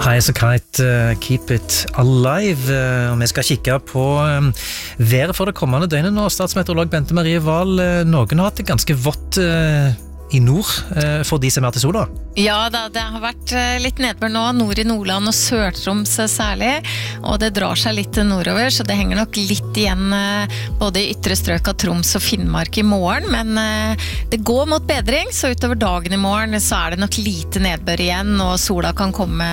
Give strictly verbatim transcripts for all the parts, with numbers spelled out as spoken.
High as a kite, uh, keep it alive. Uh, og vi skal kikke på um, været for det kommende døgnet nå. Statsmeteorolog Bente Marie Wahl, uh, noen har hatt det ganske vått uh, i nord uh, for de som er til sola. Ja, da, det har vært litt nedbør nå, nord i Nordland og Sør-Troms særlig, og det drar seg litt nordover, så det henger nok litt igjen både i ytre strøk av Troms og Finnmark i morgen, men det går mot bedring, så utover dagen i morgen så er det nok lite nedbør igjen, og sola kan komme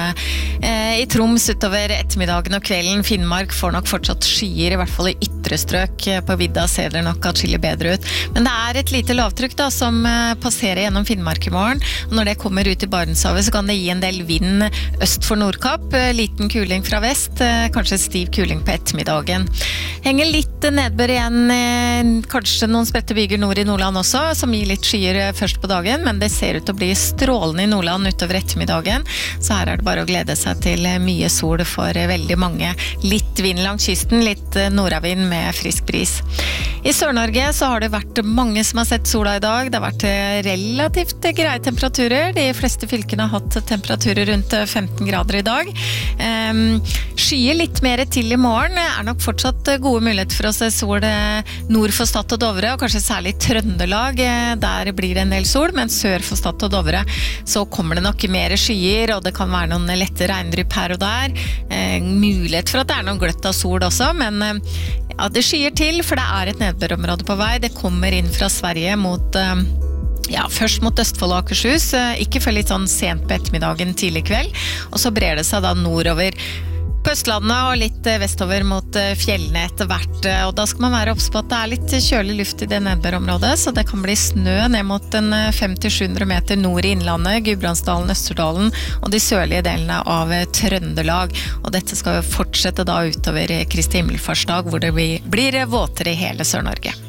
i Troms utover ettermiddagen og kvelden. Finnmark får nok fortsatt skyer, i hvert fall i ytre strøk. På vidda ser det nok atskillig bedre ut, men det er et lite lavtrykk da, som passerer gjennom Finnmark i morgen, og når det kommer ut i Barentshavet så kan det gi en del vind øst for Nordkapp, liten kuling fra vest, kanskje stiv kuling på ettermiddagen. Henger litt nedbør igjen, kanskje noen spredte byger nord i Nordland også, som gir litt skyer først på dagen, men det ser ut til å bli strålende i Nordland utover ettermiddagen, så her er det bare å glede seg til mye sol for veldig mange. Litt vind langs kysten, litt nordavind med frisk bris. I Sør-Norge så har det vært mange som har sett sola i dag. Det har vært relativt greie temperaturer. De fleste fylkene har hatt temperaturer rundt femten grader i dag. Um, skyer litt mer til i morgen. Er nok fortsatt gode muligheter for å se sol nord for Stad og Dovre, og kanskje særlig Trøndelag. Der blir det en del sol, men sør for Stad og Dovre så kommer det nok mer skyer, og det kan være noen lette regndrypp her og der. Uh, mulighet for at det er noen gløtt av sol også, men uh, ja, det skyer til, for det er et nedbørområde på vei. Det kommer inn fra Sverige mot uh, Ja, først mot Østfold og Akershus, ikke for litt sånn sent på ettermiddagen, tidlig kveld, og så brer det seg da nordover på Østlandet og litt vestover mot fjellene etter hvert, og da skal man være obs på at det er litt kjølig luft i det nedbørområdet, så det kan bli snø ned mot en fem til sju hundre meter nord i Innlandet, Gudbrandsdalen, Østerdalen og de sørlige delene av Trøndelag, og dette skal jo fortsette da utover Kristi himmelfartsdag, hvor det blir, blir våtere i hele Sør-Norge.